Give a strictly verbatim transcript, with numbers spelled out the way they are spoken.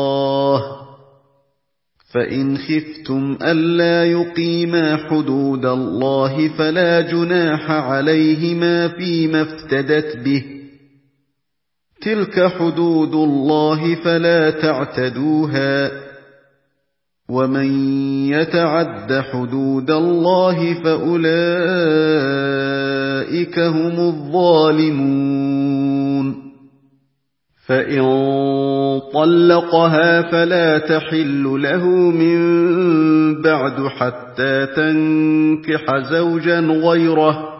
فإن خفتم ألا يقيما حدود الله فلا جناح عليهما فيما افتدت به، تلك حدود الله فلا تعتدوها، ومن يتعد حدود الله فأولئك هم الظالمون. فإن طلقها فلا تحل له من بعد حتى تنكح زوجا غيره،